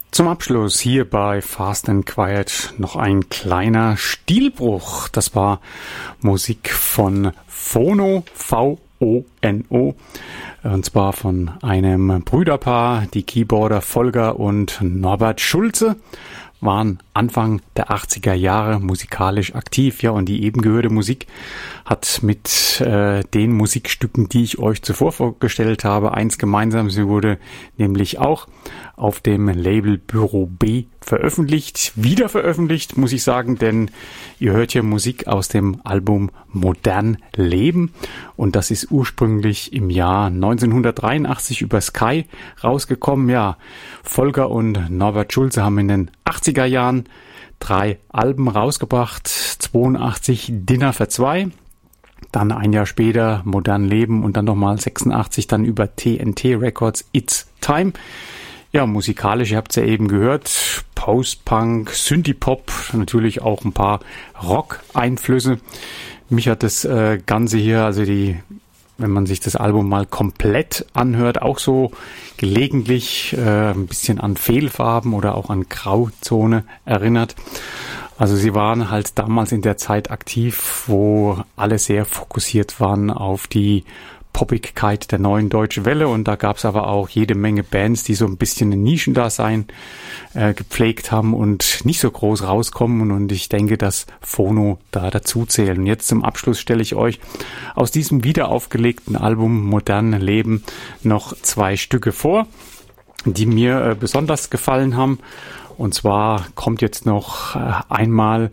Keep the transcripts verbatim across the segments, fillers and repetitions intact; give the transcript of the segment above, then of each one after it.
Zum Abschluss hier bei Fast and Quiet noch ein kleiner Stilbruch. Das war Musik von Phono, V O N O, und zwar von einem Brüderpaar, die Keyboarder Volker und Norbert Schulze, waren Anfang der achtziger Jahre musikalisch aktiv. Ja, und die eben gehörte Musik hat mit äh, den Musikstücken, die ich euch zuvor vorgestellt habe, eins gemeinsam. Sie wurde nämlich auch auf dem Label Büro B veröffentlicht, wieder veröffentlicht, muss ich sagen, denn ihr hört hier Musik aus dem Album Modern Leben, und das ist ursprünglich im Jahr neunzehnhundertdreiundachtzig über Sky rausgekommen. Ja, Volker und Norbert Schulze haben in den achtziger Jahren drei Alben rausgebracht. zweiundachtzig Dinner für zwei, dann ein Jahr später Modern Leben und dann nochmal sechsundachtzig dann über T N T Records It's Time. Ja, musikalisch, ihr habt es ja eben gehört, Post-Punk, Synthie-Pop, natürlich auch ein paar Rock-Einflüsse. Mich hat das äh, Ganze hier, also die, wenn man sich das Album mal komplett anhört, auch so gelegentlich äh, ein bisschen an Fehlfarben oder auch an Grauzone erinnert. Also sie waren halt damals in der Zeit aktiv, wo alle sehr fokussiert waren auf die Poppigkeit der neuen Deutschen Welle, und da gab es aber auch jede Menge Bands, die so ein bisschen ein Nischendasein äh, gepflegt haben und nicht so groß rauskommen, und ich denke, dass Phono da dazu zählen. Und jetzt zum Abschluss stelle ich euch aus diesem wiederaufgelegten Album Modern Leben noch zwei Stücke vor, die mir äh, besonders gefallen haben, und zwar kommt jetzt noch äh, einmal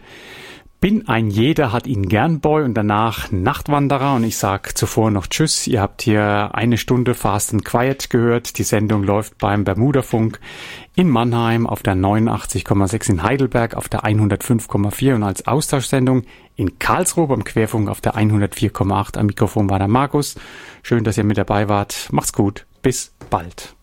Bin ein Jeder hat ihn gern Boy und danach Nachtwanderer, und ich sag zuvor noch Tschüss. Ihr habt hier eine Stunde Fast and Quiet gehört. Die Sendung läuft beim Bermuda-Funk in Mannheim auf der neunundachtzig Komma sechs, in Heidelberg auf der hundertfünf Komma vier und als Austauschsendung in Karlsruhe beim Querfunk auf der hundertvier Komma acht. Am Mikrofon war der Markus. Schön, dass ihr mit dabei wart. Macht's gut. Bis bald.